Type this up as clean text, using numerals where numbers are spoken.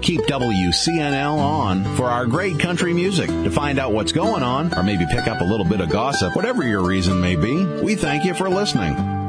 Keep WCNL on for our great country music. To find out what's going on, or maybe pick up a little bit of gossip, whatever your reason may be, we thank you for listening.